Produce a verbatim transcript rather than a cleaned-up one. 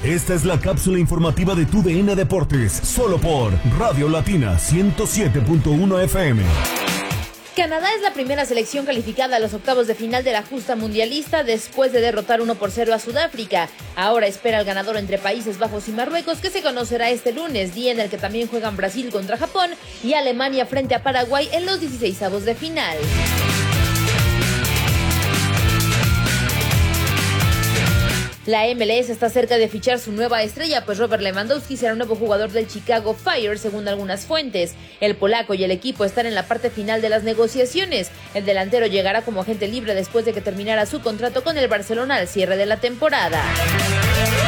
Esta es la cápsula informativa de tu D N Deportes, solo por Radio Latina ciento siete punto uno F M. Canadá es la primera selección calificada a los octavos de final de la justa mundialista después de derrotar uno por cero a Sudáfrica. Ahora espera el ganador entre Países Bajos y Marruecos, que se conocerá este lunes, día en el que también juegan Brasil contra Japón y Alemania frente a Paraguay en los dieciseisavos de final. La M L S está cerca de fichar su nueva estrella, pues Robert Lewandowski será un nuevo jugador del Chicago Fire, según algunas fuentes. El polaco y el equipo están en la parte final de las negociaciones. El delantero llegará como agente libre después de que terminara su contrato con el Barcelona al cierre de la temporada.